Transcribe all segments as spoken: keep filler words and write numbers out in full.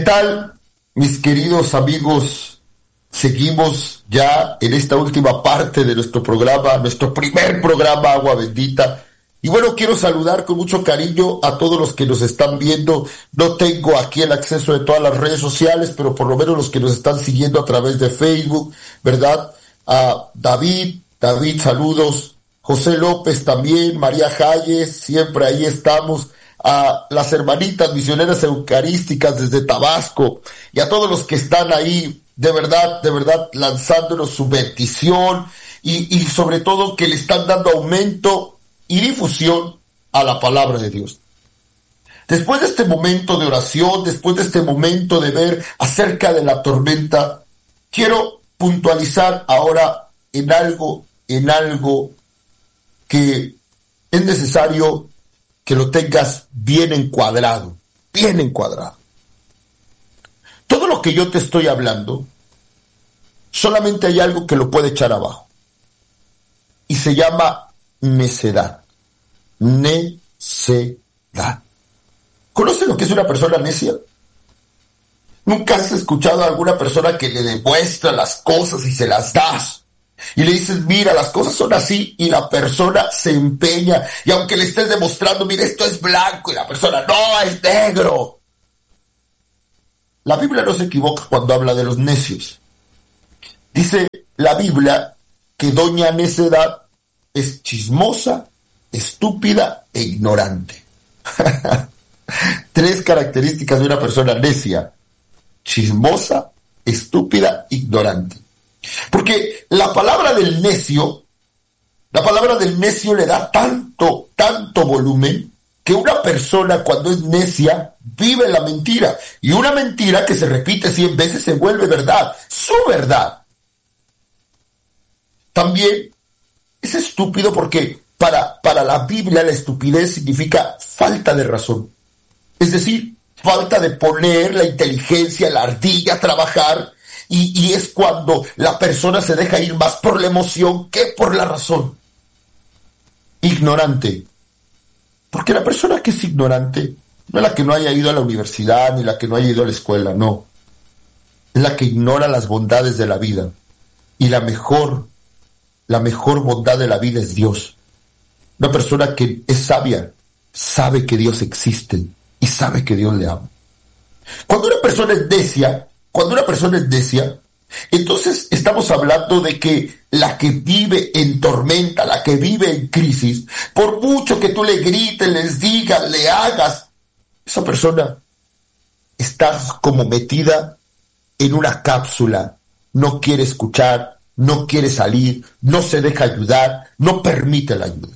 tal, mis queridos amigos? Seguimos ya en esta última parte de nuestro programa, nuestro primer programa Agua Bendita. Y bueno, quiero saludar con mucho cariño a todos los que nos están viendo. No tengo aquí el acceso de todas las redes sociales, pero por lo menos los que nos están siguiendo a través de Facebook, ¿verdad? A David, David, saludos. José López también, María Hayes, siempre ahí estamos. A las hermanitas misioneras eucarísticas desde Tabasco y a todos los que están ahí, de verdad, de verdad, lanzándonos su bendición y, y sobre todo que le están dando aumento y difusión a la palabra de Dios. Después de este momento de oración, después de este momento de ver acerca de la tormenta, quiero puntualizar ahora en algo, en algo que es necesario que lo tengas bien encuadrado, bien encuadrado. Todo lo que yo te estoy hablando, solamente hay algo que lo puede echar abajo. Y se llama necedad. Necedad. ¿Conoces lo que es una persona necia? ¿Nunca has escuchado a alguna persona que le demuestra las cosas y se las das? Y le dices, mira, las cosas son así, y la persona se empeña, y aunque le estés demostrando, mira, esto es blanco, y la persona, no, es negro. La Biblia no se equivoca cuando habla de los necios. Dice la Biblia que doña necedad es chismosa, estúpida e ignorante. Tres características de una persona necia: chismosa, estúpida, ignorante. Porque la palabra del necio, la palabra del necio le da tanto, tanto volumen, que una persona cuando es necia vive la mentira. Y una mentira que se repite cien veces se vuelve verdad, su verdad. También es estúpido porque para, para la Biblia la estupidez significa falta de razón. Es decir, falta de poner la inteligencia, la ardilla a trabajar. Y, y es cuando la persona se deja ir más por la emoción que por la razón. Ignorante. Porque la persona que es ignorante no es la que no haya ido a la universidad ni la que no haya ido a la escuela, no. Es la que ignora las bondades de la vida. Y la mejor, la mejor bondad de la vida es Dios. Una persona que es sabia sabe que Dios existe y sabe que Dios le ama. Cuando una persona es necia, Cuando una persona es necia, entonces estamos hablando de que la que vive en tormenta, la que vive en crisis, por mucho que tú le grites, les digas, le hagas, esa persona está como metida en una cápsula, no quiere escuchar, no quiere salir, no se deja ayudar, no permite la ayuda.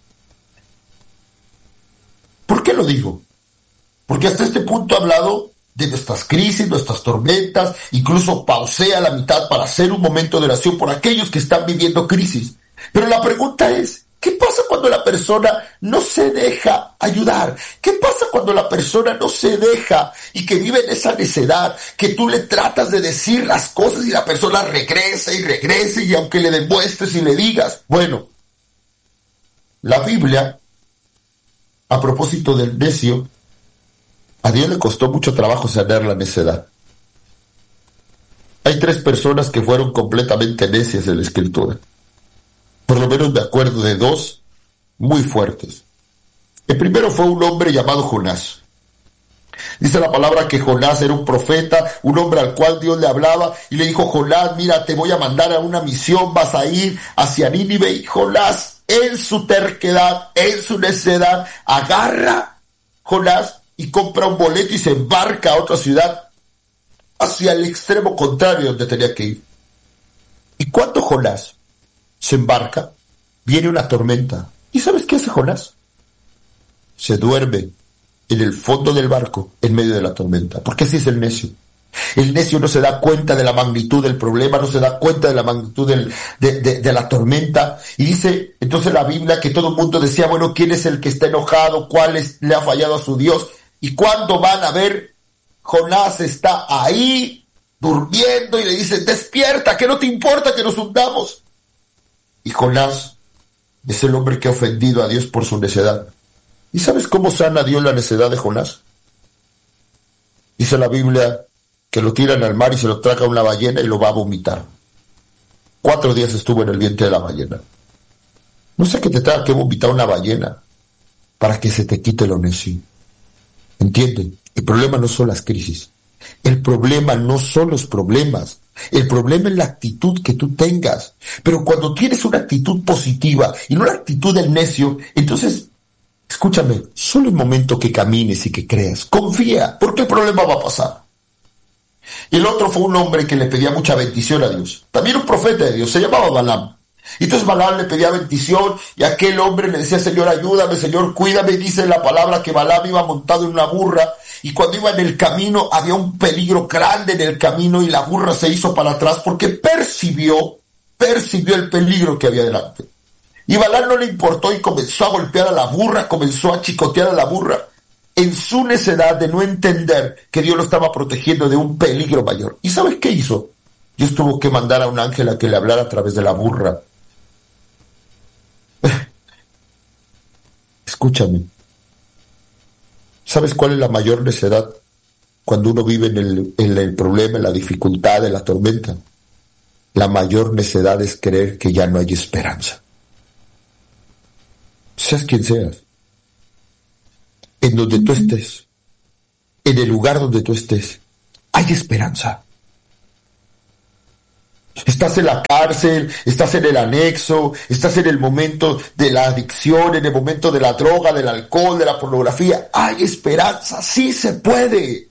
¿Por qué lo digo? Porque hasta este punto he hablado de nuestras crisis, nuestras tormentas, incluso pausé a la mitad para hacer un momento de oración por aquellos que están viviendo crisis. Pero la pregunta es, ¿qué pasa cuando la persona no se deja ayudar? ¿Qué pasa cuando la persona no se deja y que vive en esa necedad, que tú le tratas de decir las cosas y la persona regresa y regresa y aunque le demuestres y le digas? Bueno, la Biblia, a propósito del necio, a Dios le costó mucho trabajo sanar la necedad. Hay tres personas que fueron completamente necias en la Escritura. Por lo menos me acuerdo de dos muy fuertes. El primero fue un hombre llamado Jonás. Dice la palabra que Jonás era un profeta, un hombre al cual Dios le hablaba y le dijo: Jonás, mira, te voy a mandar a una misión, vas a ir hacia Nínive. Y Jonás, en su terquedad, en su necedad, agarra Jonás y compra un boleto y se embarca a otra ciudad hacia el extremo contrario donde tenía que ir. Y cuando Jonás se embarca, viene una tormenta. ¿Y sabes qué hace Jonás? Se duerme en el fondo del barco en medio de la tormenta. Porque así es el necio. El necio no se da cuenta de la magnitud del problema, no se da cuenta de la magnitud del, de, de, de la tormenta. Y dice entonces la Biblia que todo el mundo decía, bueno, ¿quién es el que está enojado? ¿Cuál es, le ha fallado a su Dios? Y cuando van a ver, Jonás está ahí durmiendo y le dicen, despierta, que no te importa que nos hundamos. Y Jonás es el hombre que ha ofendido a Dios por su necedad. ¿Y sabes cómo sana Dios la necedad de Jonás? Dice la Biblia que lo tiran al mar y se lo traga una ballena y lo va a vomitar. Cuatro días estuvo en el vientre de la ballena. No sé que te tenga que vomitar una ballena para que se te quite lo necio. ¿Entiende? El problema no son las crisis. El problema no son los problemas. El problema es la actitud que tú tengas. Pero cuando tienes una actitud positiva y no la actitud del necio, entonces, escúchame, solo el momento que camines y que creas, confía, porque el problema va a pasar. Y el otro fue un hombre que le pedía mucha bendición a Dios. También un profeta de Dios, se llamaba Balaam. Y entonces Balaam le pedía bendición y aquel hombre le decía, Señor, ayúdame, Señor, cuídame. Y dice la palabra que Balaam iba montado en una burra y cuando iba en el camino había un peligro grande en el camino y la burra se hizo para atrás porque percibió, percibió el peligro que había delante. Y Balaam no le importó y comenzó a golpear a la burra, comenzó a chicotear a la burra en su necedad de no entender que Dios lo estaba protegiendo de un peligro mayor. ¿Y sabes qué hizo? Dios tuvo que mandar a un ángel a que le hablara a través de la burra. Escúchame. ¿Sabes cuál es la mayor necedad cuando uno vive en el, en el problema, en la dificultad, en la tormenta? La mayor necedad es creer que ya no hay esperanza. Seas quien seas, en donde tú estés, en el lugar donde tú estés, hay esperanza. Estás en la cárcel, estás en el anexo, estás en el momento de la adicción, en el momento de la droga, del alcohol, de la pornografía. Hay esperanza, sí se puede.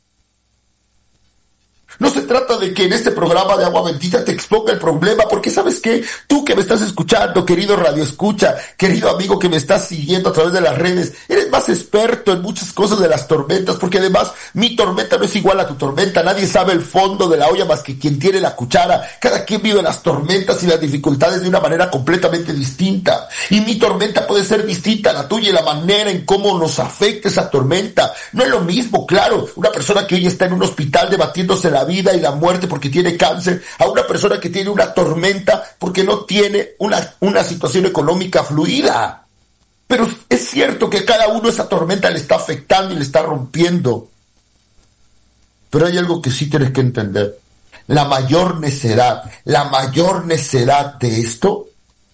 No se trata de que en este programa de Agua Bendita te exponga el problema, porque ¿sabes qué? Tú que me estás escuchando, querido Radio Escucha, querido amigo que me estás siguiendo a través de las redes, eres más experto en muchas cosas de las tormentas, porque además mi tormenta no es igual a tu tormenta, nadie sabe el fondo de la olla más que quien tiene la cuchara, cada quien vive las tormentas y las dificultades de una manera completamente distinta, y mi tormenta puede ser distinta a la tuya y la manera en cómo nos afecta esa tormenta, no es lo mismo, claro, una persona que hoy está en un hospital debatiéndose la vida y la muerte porque tiene cáncer, a una persona que tiene una tormenta porque no tiene una, una situación económica fluida. Pero es cierto que cada uno esa tormenta le está afectando y le está rompiendo. Pero hay algo que sí tienes que entender. La mayor necedad, la mayor necedad de esto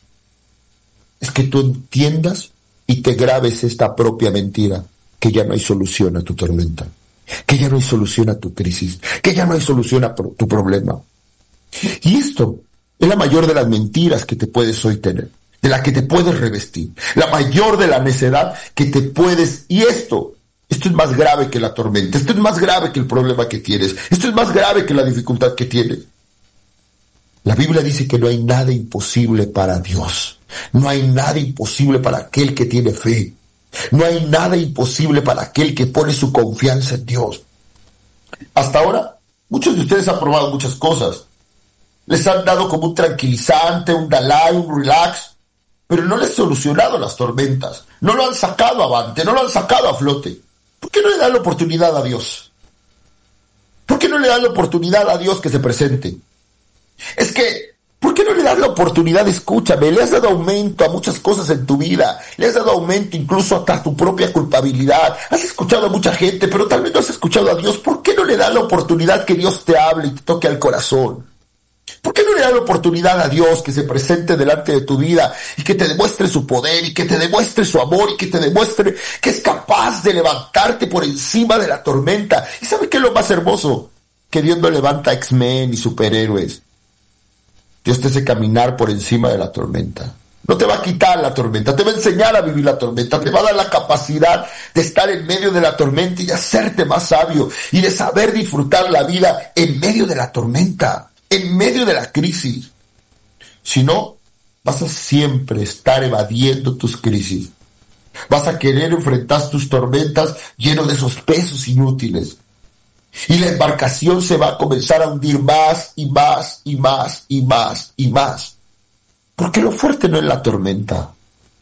es que tú entiendas y te grabes esta propia mentira, que ya no hay solución a tu tormenta, que ya no hay solución a tu crisis, que ya no hay solución a tu problema. Y esto es la mayor de las mentiras que te puedes hoy tener, de la que te puedes revestir, la mayor de la necedad que te puedes, y esto, esto es más grave que la tormenta, esto es más grave que el problema que tienes, esto es más grave que la dificultad que tienes. La Biblia dice que no hay nada imposible para Dios, no hay nada imposible para aquel que tiene fe. No hay nada imposible para aquel que pone su confianza en Dios. Hasta ahora, muchos de ustedes han probado muchas cosas. Les han dado como un tranquilizante, un Dalai, un relax, pero no les ha solucionado las tormentas. No lo han sacado avante, no lo han sacado a flote. ¿Por qué no le dan la oportunidad a Dios? ¿Por qué no le dan la oportunidad a Dios que se presente? Es que ¿por qué no le das la oportunidad? Escúchame, le has dado aumento a muchas cosas en tu vida, le has dado aumento incluso hasta a tu propia culpabilidad, has escuchado a mucha gente, pero tal vez no has escuchado a Dios. ¿Por qué no le das la oportunidad que Dios te hable y te toque al corazón? ¿Por qué no le das la oportunidad a Dios que se presente delante de tu vida y que te demuestre su poder y que te demuestre su amor y que te demuestre que es capaz de levantarte por encima de la tormenta? ¿Y sabe qué es lo más hermoso? Que Dios no levanta X-Men y superhéroes. Dios te hace caminar por encima de la tormenta. No te va a quitar la tormenta, te va a enseñar a vivir la tormenta, te va a dar la capacidad de estar en medio de la tormenta y de hacerte más sabio y de saber disfrutar la vida en medio de la tormenta, en medio de la crisis. Si no, vas a siempre estar evadiendo tus crisis. Vas a querer enfrentar tus tormentas lleno de esos pesos inútiles. Y la embarcación se va a comenzar a hundir más y más y más y más y más. Porque lo fuerte no es la tormenta.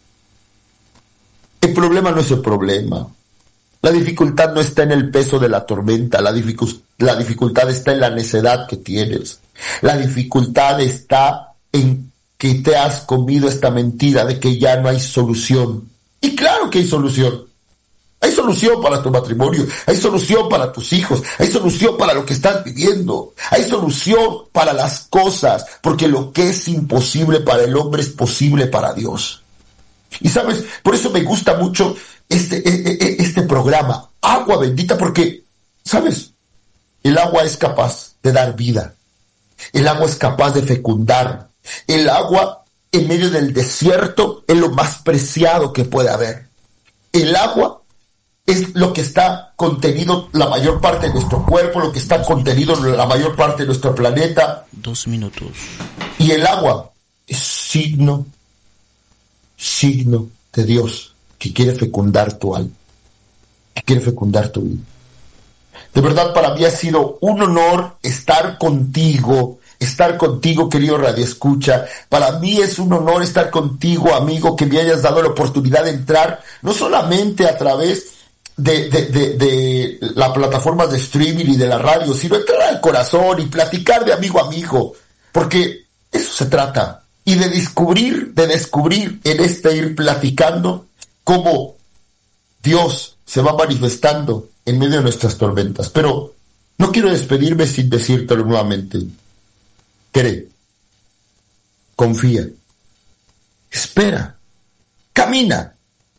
El problema no es el problema. La dificultad no está en el peso de la tormenta. La, dificu- la dificultad está en la necedad que tienes. La dificultad está en que te has comido esta mentira de que ya no hay solución. Y claro que hay solución. Hay solución para tu matrimonio, hay solución para tus hijos, hay solución para lo que estás viviendo, hay solución para las cosas, porque lo que es imposible para el hombre es posible para Dios. Y sabes, por eso me gusta mucho este, este programa, Agua Bendita, porque, ¿sabes? El agua es capaz de dar vida, el agua es capaz de fecundar, el agua en medio del desierto es lo más preciado que puede haber. El agua es lo que está contenido la mayor parte de nuestro cuerpo, lo que está contenido la mayor parte de nuestro planeta. Dos minutos. Y el agua es signo, signo de Dios que quiere fecundar tu alma, que quiere fecundar tu vida. De verdad, para mí ha sido un honor estar contigo, estar contigo, querido Radio Escucha. Para mí es un honor estar contigo, amigo, que me hayas dado la oportunidad de entrar, no solamente a través de, de, de, de las plataformas de streaming y de la radio, sino entrar al corazón y platicar de amigo a amigo, porque eso se trata. Y de descubrir, de descubrir en este ir platicando cómo Dios se va manifestando en medio de nuestras tormentas. Pero no quiero despedirme sin decírtelo nuevamente. Cree, confía, espera, camina,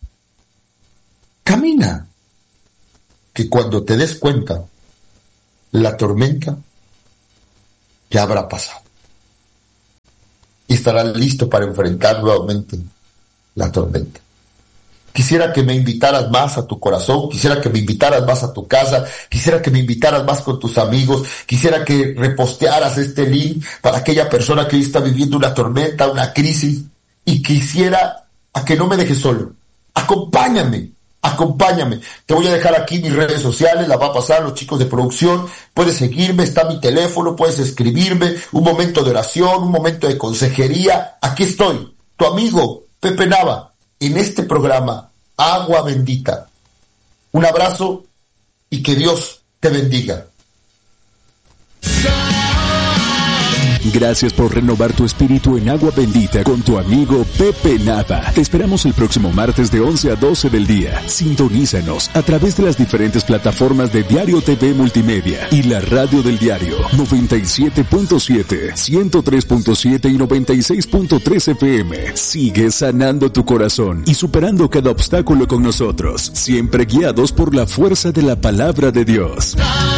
camina, que cuando te des cuenta, la tormenta ya habrá pasado y estarás listo para enfrentar nuevamente la tormenta. Quisiera que me invitaras más a tu corazón, quisiera que me invitaras más a tu casa, quisiera que me invitaras más con tus amigos, quisiera que repostearas este link para aquella persona que hoy está viviendo una tormenta, una crisis, y quisiera a que no me dejes solo. Acompáñame, acompáñame. Te voy a dejar aquí mis redes sociales, las va a pasar los chicos de producción, puedes seguirme, está mi teléfono, puedes escribirme, un momento de oración, un momento de consejería. Aquí estoy, tu amigo Pepe Nava, en este programa, Agua Bendita. Un abrazo y que Dios te bendiga. Gracias por renovar tu espíritu en Agua Bendita con tu amigo Pepe Nava. Te esperamos el próximo martes de once a doce del día. Sintonízanos a través de las diferentes plataformas de Diario T V Multimedia y la radio del diario noventa y siete punto siete, ciento tres punto siete y noventa y seis punto tres F M. Sigue sanando tu corazón y superando cada obstáculo con nosotros, siempre guiados por la fuerza de la palabra de Dios.